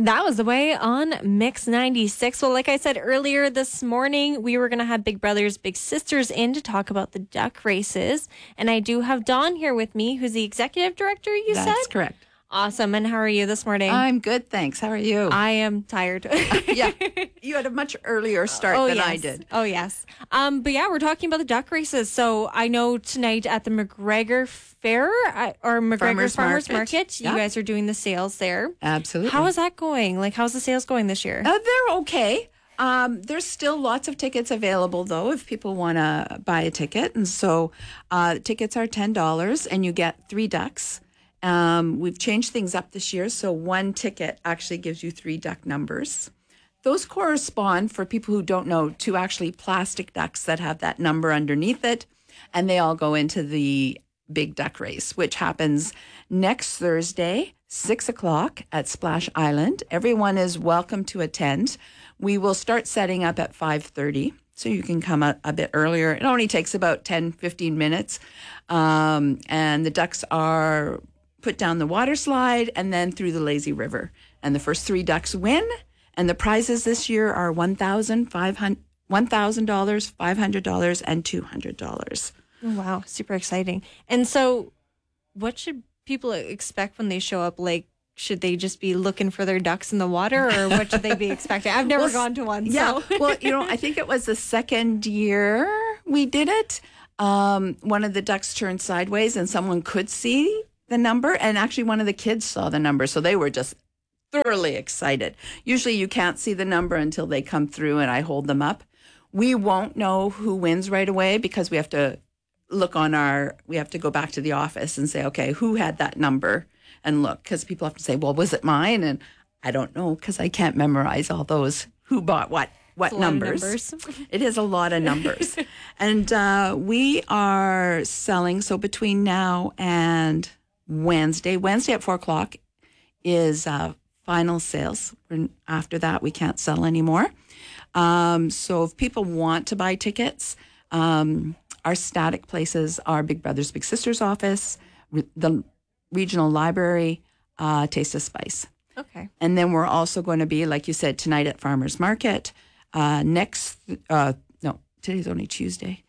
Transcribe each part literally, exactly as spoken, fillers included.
That was the way on Mix ninety-six. Well, like I said earlier this morning, we were going to have Big Brothers Big Sisters in to talk about the duck races. And I do have Dawn here with me, who's the executive director, you That's said? That's correct. Awesome. And how are you this morning? I'm good, thanks. How are you? I am tired. Yeah, you had a much earlier start oh, than yes. I did. Oh, yes. Um, but yeah, we're talking about the duck races. So I know tonight at the McGregor Fair uh, or McGregor Farmers, Farmers Market, Market. you Yeah. guys are doing the sales there. Absolutely. How is that going? Like, how's the sales going this year? Uh, they're okay. Um, there's still lots of tickets available, though, if people want to buy a ticket. And so uh, tickets are ten dollars and you get three ducks. Um, we've changed things up this year, so one ticket actually gives you three duck numbers. Those correspond, for people who don't know, to actually plastic ducks that have that number underneath it, and they all go into the big duck race, which happens next Thursday, six o'clock at Splash Island. Everyone is welcome to attend. We will start setting up at five thirty, so you can come a, a bit earlier. It only takes about ten, fifteen minutes, um, and the ducks are put down the water slide and then through the lazy river. And the first three ducks win. And the prizes this year are one thousand dollars, five hundred dollars, and two hundred dollars. Oh, wow. Super exciting. And so what should people expect when they show up? Like, should they just be looking for their ducks in the water, or what should they be expecting? I've never well, gone to one. Yeah. So. Well, you know, I think it was the second year we did it. Um, one of the ducks turned sideways and someone could see the number, and actually one of the kids saw the number, so they were just thoroughly excited. Usually you can't see the number until they come through and I hold them up. We won't know who wins right away because we have to look on our, we have to go back to the office and say, okay, who had that number, and look, because people have to say, well, was it mine? And I don't know, because I can't memorize all those who bought what. What numbers. numbers. It is a lot of numbers. And uh, we are selling, so between now and Wednesday, Wednesday at four o'clock is uh, final sales. After that, we can't sell anymore. Um, so if people want to buy tickets, um, our static places are Big Brothers Big Sisters office, re- the regional library, uh, Taste of Spice. Okay. And then we're also going to be, like you said, tonight at Farmers Market. Uh, next, uh, no, today's only Tuesday.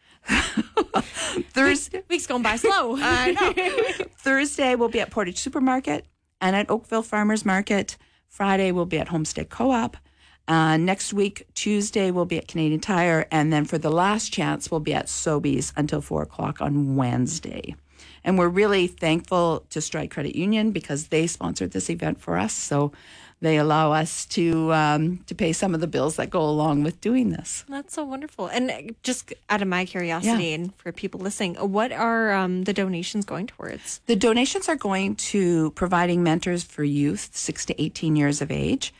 Thursday. Week's going by slow. I know. Thursday we'll be at Portage Supermarket and at Oakville Farmers Market. Friday we'll be at Homestead Co-op. Uh, next week, Tuesday, we'll be at Canadian Tire. And then for the last chance, we'll be at Sobeys until four o'clock on Wednesday. And we're really thankful to Stride Credit Union because they sponsored this event for us. So they allow us to um, to pay some of the bills that go along with doing this. That's so wonderful. And just out of my curiosity, Yeah. and for people listening, what are um, the donations going towards? The donations are going to providing mentors for youth six to eighteen years of age.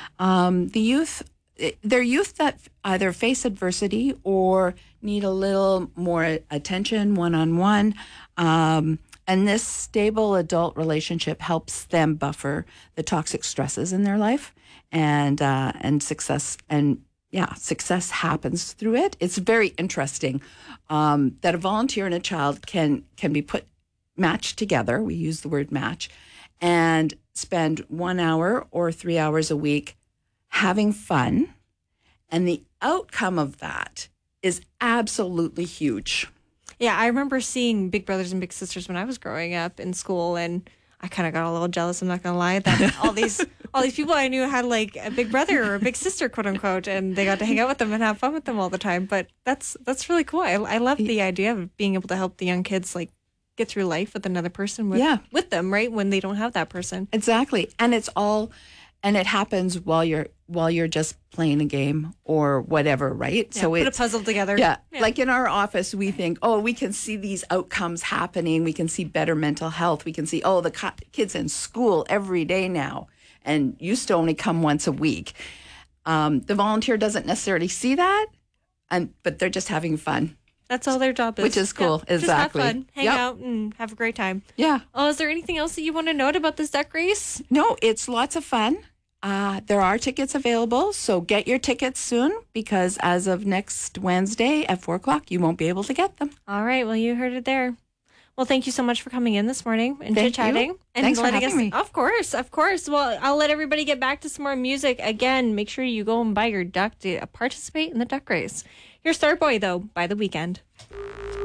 Um, the youth, they're youth that either face adversity or need a little more attention one-on-one. Um, and this stable adult relationship helps them buffer the toxic stresses in their life, and uh, and success and yeah, success happens through it. It's very interesting um, that a volunteer and a child can can be put matched together. We use the word match, and spend one hour or three hours a week having fun, and the outcome of that is absolutely huge. Yeah, I remember seeing Big Brothers and Big Sisters when I was growing up in school, and I kind of got a little jealous, I'm not going to lie, that all these all these people I knew had like a big brother or a big sister, quote unquote, and they got to hang out with them and have fun with them all the time. But that's that's really cool. I, I love the idea of being able to help the young kids like get through life with another person with, yeah. with them, right, when they don't have that person. Exactly. And it's all, and it happens while you're while you're just playing a game or whatever, right? Yeah, so put it's a puzzle together. Yeah, yeah. Like in our office, we think, oh, we can see these outcomes happening. We can see better mental health. We can see, oh, the co- kids in school every day now and used to only come once a week. Um, the volunteer doesn't necessarily see that, and but they're just having fun. That's all their job is. Which is cool. Yeah, Exactly. Just have fun, hang Yep. out, and have a great time. Yeah. Oh, is there anything else that you want to note about this duck race? No, it's lots of fun. Uh, there are tickets available, so get your tickets soon because as of next Wednesday at four o'clock, you won't be able to get them. All right. Well, you heard it there. Well, thank you so much for coming in this morning and Thank chit-chatting. you. And Thanks for letting having us, me. Of course, of course. Well, I'll let everybody get back to some more music. Again, make sure you go and buy your duck to participate in the duck race. Here's Starboy, though, by The Weekend.